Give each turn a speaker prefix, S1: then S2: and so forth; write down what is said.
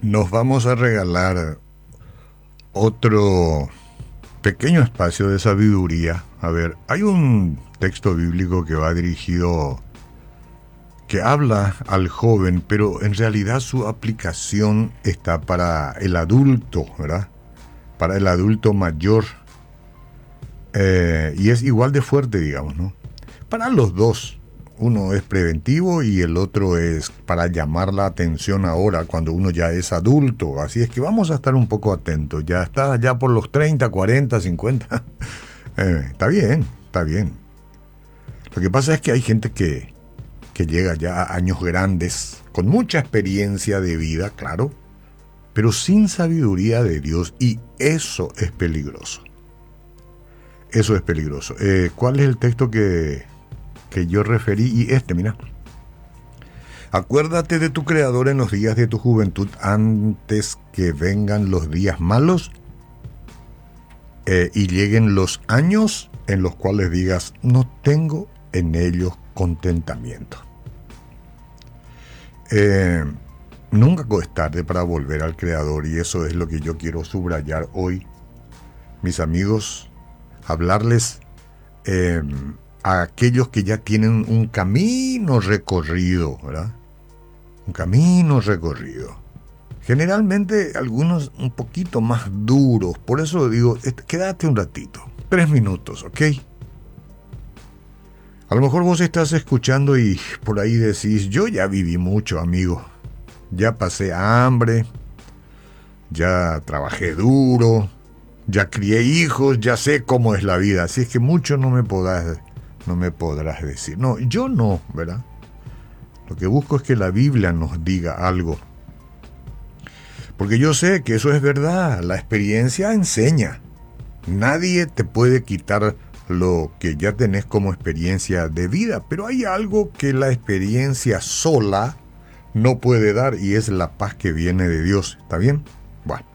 S1: Nos vamos a regalar otro pequeño espacio de sabiduría. A ver, hay un texto bíblico que va dirigido, que habla al joven, pero en realidad su aplicación está para el adulto, ¿verdad? Para el adulto mayor. Y es igual de fuerte, digamos, ¿no? Para los dos. Uno es preventivo y el otro es para llamar la atención ahora cuando uno ya es adulto. Así es que vamos a estar un poco atentos. Ya está ya por los 30, 40, 50. Está bien, está bien. Lo que pasa es que hay gente que llega ya a años grandes, con mucha experiencia de vida, claro, pero sin sabiduría de Dios, y eso es peligroso. Eso es peligroso. ¿Cuál es el texto que yo referí? Y mira. Acuérdate de tu Creador en los días de tu juventud, antes que vengan los días malos y lleguen los años en los cuales digas, no tengo en ellos contentamiento. Nunca es tarde para volver al Creador, y eso es lo que yo quiero subrayar hoy, mis amigos, hablarles a aquellos que ya tienen un camino recorrido, ¿verdad? Un camino recorrido. Generalmente algunos un poquito más duros. Por eso digo, quédate un ratito. 3 minutos, ¿ok? A lo mejor vos estás escuchando y por ahí decís, yo ya viví mucho, amigo. Ya pasé hambre. Ya trabajé duro. Ya crié hijos. Ya sé cómo es la vida. Así es que mucho no me podrás decir. No, yo no, ¿verdad? Lo que busco es que la Biblia nos diga algo. Porque yo sé que eso es verdad. La experiencia enseña. Nadie te puede quitar lo que ya tenés como experiencia de vida. Pero hay algo que la experiencia sola no puede dar, y es la paz que viene de Dios. ¿Está bien? Bueno.